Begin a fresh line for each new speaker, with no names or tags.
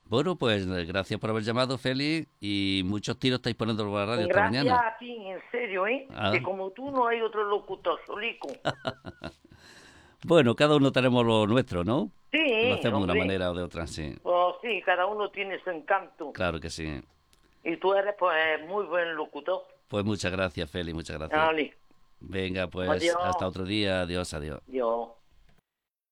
Bueno, pues gracias por haber llamado, Félix, y muchos tiros estáis poniendo por la radio esta
Gracias
mañana.
a ti, en serio, ¿eh? Que
Ah,
como tú no hay otro locutor, solico.
bueno, cada uno tenemos lo nuestro, ¿no? Lo
Sí,
hacemos de una
hombre.
manera o de otra, sí.
Pues sí, cada uno tiene su encanto.
Claro que sí.
Y tú eres, pues, muy buen locutor.
Pues muchas gracias, Félix, muchas gracias.
Dale,
Venga, pues hasta
adiós.
otro día. Adiós, adiós.
Adiós.